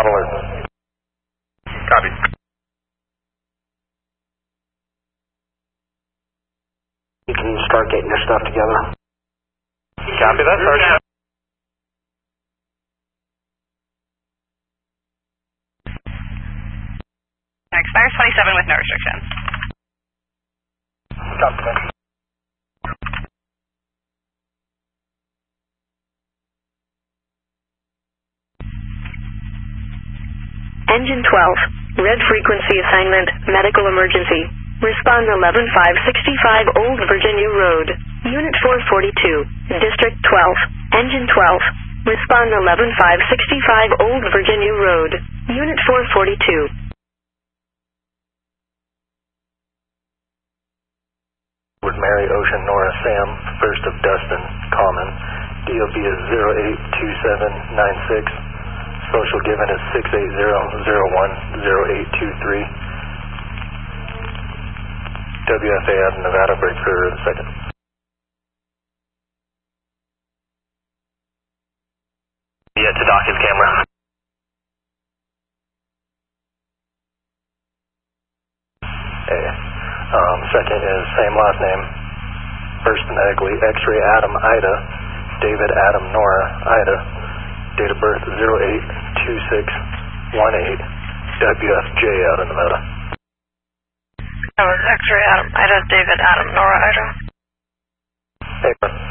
on alert. Copy. You can start getting your stuff together. Copy that, Sergeant. Expires 27 with no restrictions. Copy that. Engine 12, red frequency assignment, medical emergency. Respond 11565 Old Virginia Road, Unit 442, District 12, Engine 12. Respond 11565 Old Virginia Road, Unit 442. Would Mary Ocean Nora Sam, 1st of Dustin, Common. DOB is 082796. Social given is 680010823. WFA out of Nevada, break for the second. Yeah, to dock his camera. Okay. Second is same last name. First phonetically, X-ray Adam Ida, David Adam Nora Ida. Date of birth 082618. WFJ out of Nevada. That was X-ray Adam Ida, David Adam Nora Ida. Paper.